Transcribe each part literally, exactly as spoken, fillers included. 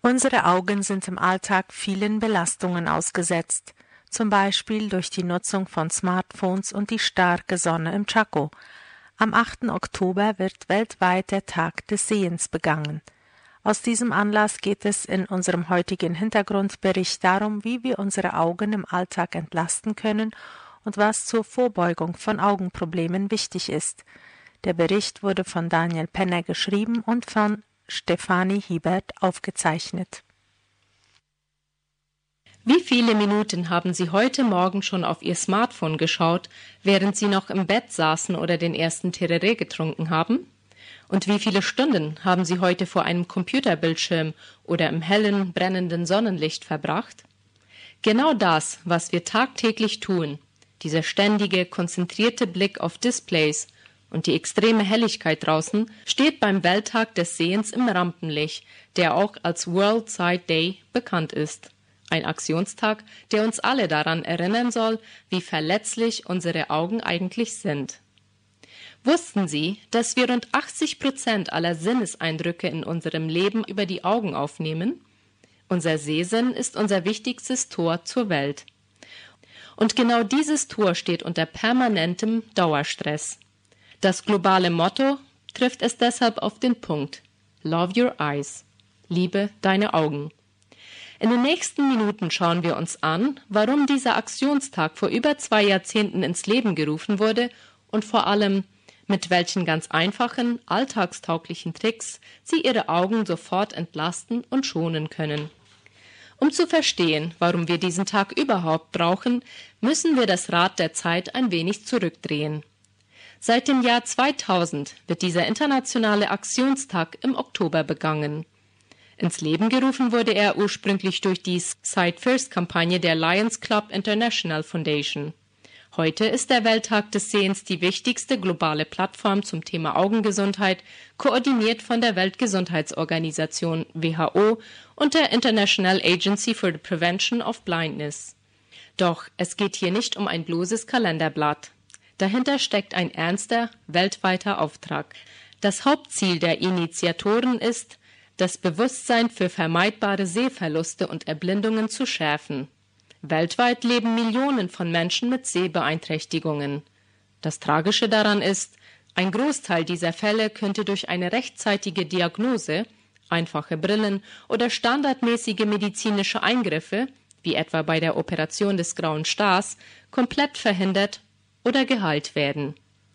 Unsere Augen sind im Alltag vielen Belastungen ausgesetzt, zum Beispiel durch die Nutzung von Smartphones und die starke Sonne im Chaco. Am achten Oktober wird weltweit der Tag des Sehens begangen. Aus diesem Anlass geht es in unserem heutigen Hintergrundbericht darum, wie wir unsere Augen im Alltag entlasten können und was zur Vorbeugung von Augenproblemen wichtig ist. Der Bericht wurde von Daniel Penner geschrieben und von Stefanie Hiebert aufgezeichnet. Wie viele Minuten haben Sie heute Morgen schon auf Ihr Smartphone geschaut, während Sie noch im Bett saßen oder den ersten Tereré getrunken haben? Und wie viele Stunden haben Sie heute vor einem Computerbildschirm oder im hellen, brennenden Sonnenlicht verbracht? Genau das, was wir tagtäglich tun, dieser ständige, konzentrierte Blick auf Displays und die extreme Helligkeit draußen, steht beim Welttag des Sehens im Rampenlicht, der auch als World Sight Day bekannt ist. Ein Aktionstag, der uns alle daran erinnern soll, wie verletzlich unsere Augen eigentlich sind. Wussten Sie, dass wir rund achtzig Prozent aller Sinneseindrücke in unserem Leben über die Augen aufnehmen? Unser Sehsinn ist unser wichtigstes Tor zur Welt. Und genau dieses Tor steht unter permanentem Dauerstress. Das globale Motto trifft es deshalb auf den Punkt: Love your eyes. Liebe deine Augen. In den nächsten Minuten schauen wir uns an, warum dieser Aktionstag vor über zwei Jahrzehnten ins Leben gerufen wurde und vor allem, mit welchen ganz einfachen, alltagstauglichen Tricks Sie Ihre Augen sofort entlasten und schonen können. Um zu verstehen, warum wir diesen Tag überhaupt brauchen, müssen wir das Rad der Zeit ein wenig zurückdrehen. Seit dem Jahr zweitausend wird dieser internationale Aktionstag im Oktober begangen. Ins Leben gerufen wurde er ursprünglich durch die Sight First-Kampagne der Lions Club International Foundation. Heute ist der Welttag des Sehens die wichtigste globale Plattform zum Thema Augengesundheit, koordiniert von der Weltgesundheitsorganisation W H O und der International Agency for the Prevention of Blindness. Doch es geht hier nicht um ein bloßes Kalenderblatt. Dahinter steckt ein ernster, weltweiter Auftrag. Das Hauptziel der Initiatoren ist, das Bewusstsein für vermeidbare Sehverluste und Erblindungen zu schärfen. Weltweit leben Millionen von Menschen mit Sehbeeinträchtigungen. Das Tragische daran ist, ein Großteil dieser Fälle könnte durch eine rechtzeitige Diagnose, einfache Brillen oder standardmäßige medizinische Eingriffe, wie etwa bei der Operation des grauen Stars, komplett verhindert oder geheilt werden.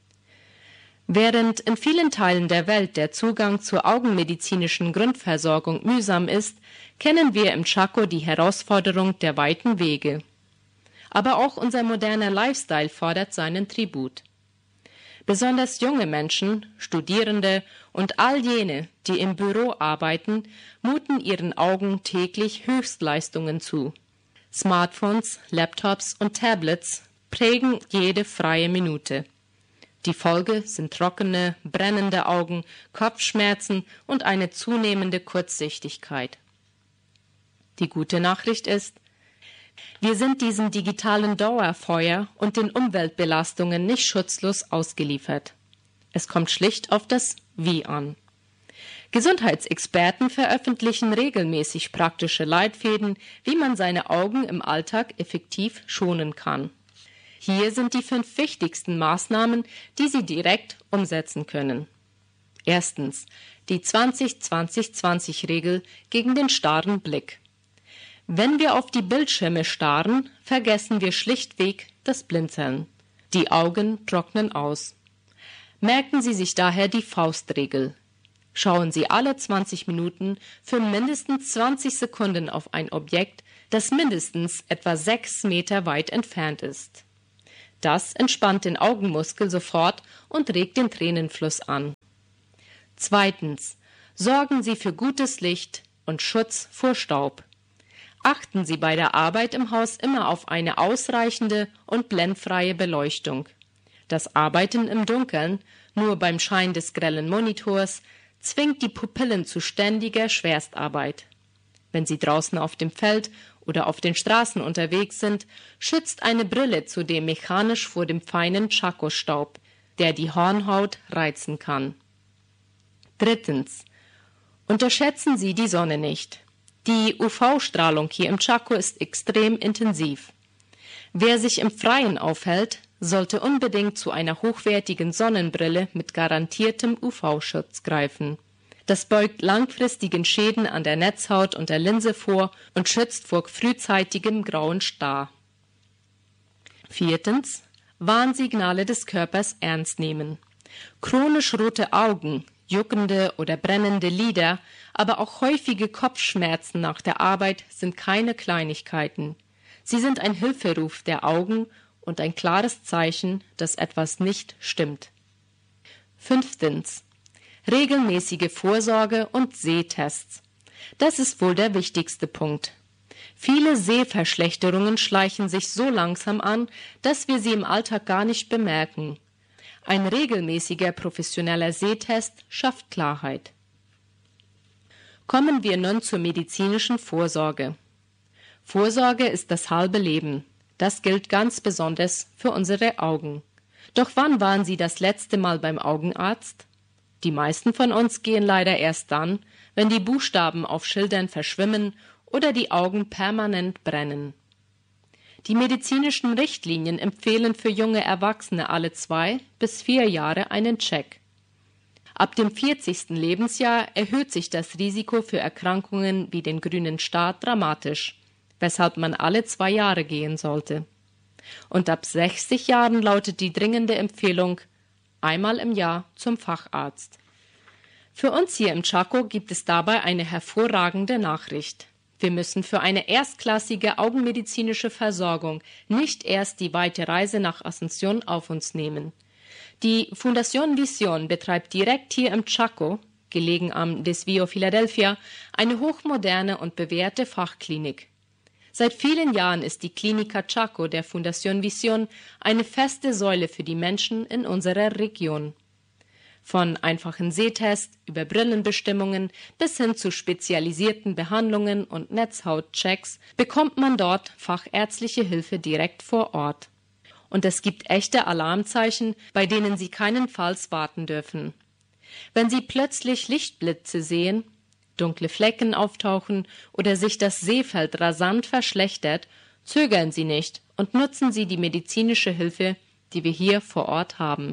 Während in vielen Teilen der Welt der Zugang zur augenmedizinischen Grundversorgung mühsam ist, kennen wir im Chaco die Herausforderung der weiten Wege. Aber auch unser moderner Lifestyle fordert seinen Tribut. Besonders junge Menschen, Studierende und all jene, die im Büro arbeiten, muten ihren Augen täglich Höchstleistungen zu. Smartphones, Laptops und Tablets prägen jede freie Minute. Die Folge sind trockene, brennende Augen, Kopfschmerzen und eine zunehmende Kurzsichtigkeit. Die gute Nachricht ist, wir sind diesem digitalen Dauerfeuer und den Umweltbelastungen nicht schutzlos ausgeliefert. Es kommt schlicht auf das Wie an. Gesundheitsexperten veröffentlichen regelmäßig praktische Leitfäden, wie man seine Augen im Alltag effektiv schonen kann. Hier sind die fünf wichtigsten Maßnahmen, die Sie direkt umsetzen können. Erstens, die zwanzig zwanzig zwanzig Regel gegen den starren Blick. Wenn wir auf die Bildschirme starren, vergessen wir schlichtweg das Blinzeln. Die Augen trocknen aus. Merken Sie sich daher die Faustregel. Schauen Sie alle zwanzig Minuten für mindestens zwanzig Sekunden auf ein Objekt, das mindestens etwa sechs Meter weit entfernt ist. Das entspannt den Augenmuskel sofort und regt den Tränenfluss an. Zweitens. Sorgen Sie für gutes Licht und Schutz vor Staub. Achten Sie bei der Arbeit im Haus immer auf eine ausreichende und blendfreie Beleuchtung. Das Arbeiten im Dunkeln, nur beim Schein des grellen Monitors, zwingt die Pupillen zu ständiger Schwerstarbeit. Wenn Sie draußen auf dem Feld oder auf den Straßen unterwegs sind, schützt eine Brille zudem mechanisch vor dem feinen Chaco-Staub, der die Hornhaut reizen kann. Drittens. Unterschätzen Sie die Sonne nicht. Die U V-Strahlung hier im Chaco ist extrem intensiv. Wer sich im Freien aufhält, sollte unbedingt zu einer hochwertigen Sonnenbrille mit garantiertem U V-Schutz greifen. Das beugt langfristigen Schäden an der Netzhaut und der Linse vor und schützt vor frühzeitigem grauen Star. Viertens. Warnsignale des Körpers ernst nehmen. Chronisch rote Augen, juckende oder brennende Lider, aber auch häufige Kopfschmerzen nach der Arbeit sind keine Kleinigkeiten. Sie sind ein Hilferuf der Augen und ein klares Zeichen, dass etwas nicht stimmt. Fünftens. Regelmäßige Vorsorge und Sehtests. Das ist wohl der wichtigste Punkt. Viele Sehverschlechterungen schleichen sich so langsam an, dass wir sie im Alltag gar nicht bemerken. Ein regelmäßiger professioneller Sehtest schafft Klarheit. Kommen wir nun zur medizinischen Vorsorge. Vorsorge ist das halbe Leben. Das gilt ganz besonders für unsere Augen. Doch wann waren Sie das letzte Mal beim Augenarzt? Die meisten von uns gehen leider erst dann, wenn die Buchstaben auf Schildern verschwimmen oder die Augen permanent brennen. Die medizinischen Richtlinien empfehlen für junge Erwachsene alle zwei bis vier Jahre einen Check. Ab dem vierzigsten Lebensjahr erhöht sich das Risiko für Erkrankungen wie den grünen Star dramatisch, weshalb man alle zwei Jahre gehen sollte. Und ab sechzig Jahren lautet die dringende Empfehlung, einmal im Jahr zum Facharzt. Für uns hier im Chaco gibt es dabei eine hervorragende Nachricht. Wir müssen für eine erstklassige augenmedizinische Versorgung nicht erst die weite Reise nach Asunción auf uns nehmen. Die Fundación Visión betreibt direkt hier im Chaco, gelegen am Desvío Philadelphia, eine hochmoderne und bewährte Fachklinik. Seit vielen Jahren ist die Clínica Chaco der Fundación Visión eine feste Säule für die Menschen in unserer Region. Von einfachen Sehtests über Brillenbestimmungen bis hin zu spezialisierten Behandlungen und Netzhautchecks bekommt man dort fachärztliche Hilfe direkt vor Ort. Und es gibt echte Alarmzeichen, bei denen Sie keinenfalls warten dürfen. Wenn Sie plötzlich Lichtblitze sehen, dunkle Flecken auftauchen oder sich das Sehfeld rasant verschlechtert, zögern Sie nicht und nutzen Sie die medizinische Hilfe, die wir hier vor Ort haben.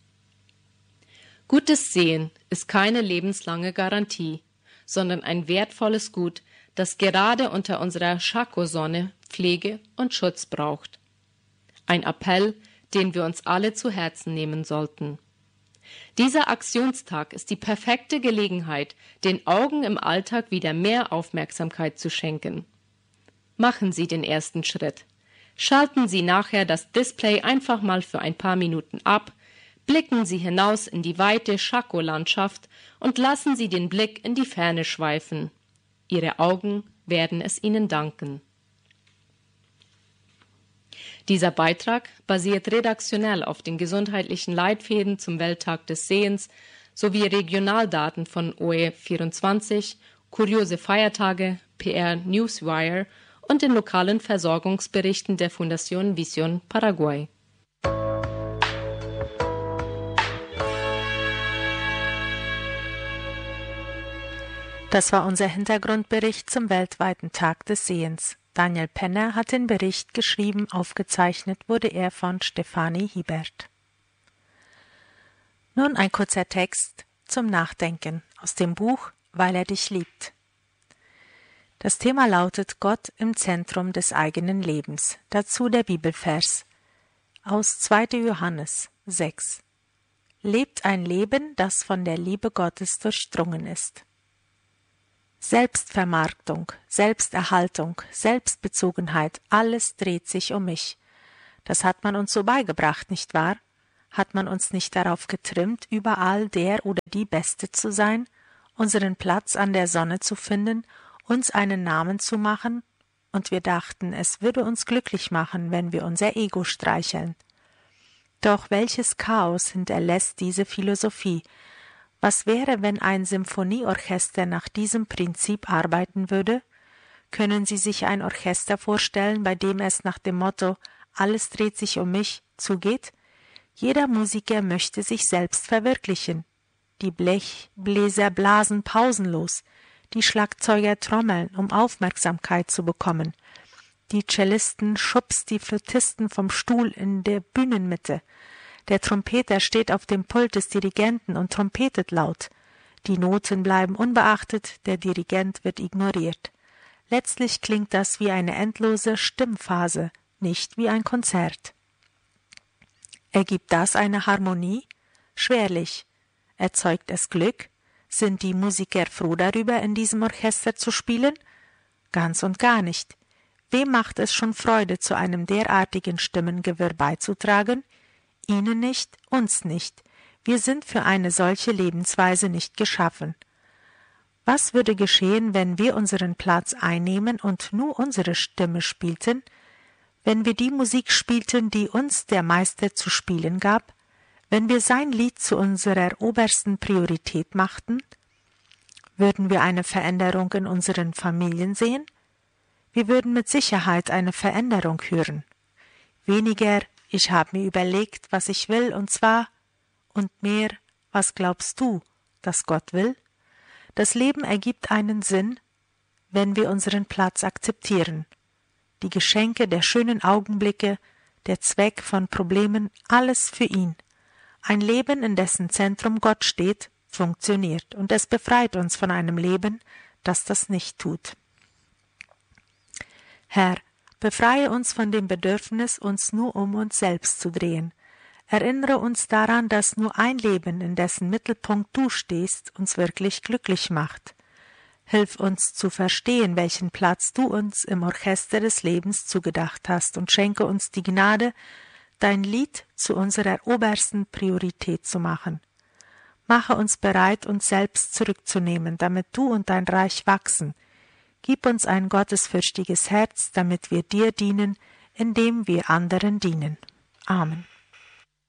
Gutes Sehen ist keine lebenslange Garantie, sondern ein wertvolles Gut, das gerade unter unserer Chaco-Sonne Pflege und Schutz braucht. Ein Appell, den wir uns alle zu Herzen nehmen sollten. Dieser Aktionstag ist die perfekte Gelegenheit, den Augen im Alltag wieder mehr Aufmerksamkeit zu schenken. Machen Sie den ersten Schritt. Schalten Sie nachher das Display einfach mal für ein paar Minuten ab, blicken Sie hinaus in die weite Chaco-Landschaft und lassen Sie den Blick in die Ferne schweifen. Ihre Augen werden es Ihnen danken. Dieser Beitrag basiert redaktionell auf den gesundheitlichen Leitfäden zum Welttag des Sehens sowie Regionaldaten von O E vierundzwanzig, kuriose Feiertage, P R Newswire und den lokalen Versorgungsberichten der Fundación Visión Paraguay. Das war unser Hintergrundbericht zum weltweiten Tag des Sehens. Daniel Penner hat den Bericht geschrieben, aufgezeichnet wurde er von Stefanie Hiebert. Nun ein kurzer Text zum Nachdenken aus dem Buch Weil er dich liebt. Das Thema lautet Gott im Zentrum des eigenen Lebens. Dazu der Bibelvers aus zweiter Johannes sechs. Lebt ein Leben, das von der Liebe Gottes durchdrungen ist. Selbstvermarktung, Selbsterhaltung, Selbstbezogenheit, alles dreht sich um mich. Das hat man uns so beigebracht, nicht wahr? Hat man uns nicht darauf getrimmt, überall der oder die Beste zu sein, unseren Platz an der Sonne zu finden, uns einen Namen zu machen? Und wir dachten, es würde uns glücklich machen, wenn wir unser Ego streicheln. Doch welches Chaos hinterlässt diese Philosophie? Was wäre, wenn ein Symphonieorchester nach diesem Prinzip arbeiten würde? Können Sie sich ein Orchester vorstellen, bei dem es nach dem Motto »Alles dreht sich um mich« zugeht? Jeder Musiker möchte sich selbst verwirklichen. Die Blechbläser blasen pausenlos, Die Schlagzeuger trommeln, um Aufmerksamkeit zu bekommen. Die Cellisten schubst die Flötisten vom Stuhl in der Bühnenmitte. Der Trompeter steht auf dem Pult des Dirigenten und trompetet laut. Die Noten bleiben unbeachtet, der Dirigent wird ignoriert. Letztlich klingt das wie eine endlose Stimmphase, nicht wie ein Konzert. Ergibt das eine Harmonie? Schwerlich. Erzeugt es Glück? Sind die Musiker froh darüber, in diesem Orchester zu spielen? Ganz und gar nicht. Wem macht es schon Freude, zu einem derartigen Stimmengewirr beizutragen? Ihnen nicht, uns nicht. Wir sind für eine solche Lebensweise nicht geschaffen. Was würde geschehen, wenn wir unseren Platz einnehmen und nur unsere Stimme spielten? Wenn wir die Musik spielten, die uns der Meister zu spielen gab? Wenn wir sein Lied zu unserer obersten Priorität machten? Würden wir eine Veränderung in unseren Familien sehen? Wir würden mit Sicherheit eine Veränderung hören. Weniger, ich habe mir überlegt, was ich will, und zwar, und mehr, was glaubst du, dass Gott will? Das Leben ergibt einen Sinn, wenn wir unseren Platz akzeptieren. Die Geschenke der schönen Augenblicke, der Zweck von Problemen, alles für ihn. Ein Leben, in dessen Zentrum Gott steht, funktioniert, und es befreit uns von einem Leben, das das nicht tut. Herr, befreie uns von dem Bedürfnis, uns nur um uns selbst zu drehen. Erinnere uns daran, dass nur ein Leben, in dessen Mittelpunkt du stehst, uns wirklich glücklich macht. Hilf uns zu verstehen, welchen Platz du uns im Orchester des Lebens zugedacht hast, und schenke uns die Gnade, dein Lied zu unserer obersten Priorität zu machen. Mache uns bereit, uns selbst zurückzunehmen, damit du und dein Reich wachsen. Gib uns ein gottesfürchtiges Herz, damit wir dir dienen, indem wir anderen dienen. Amen.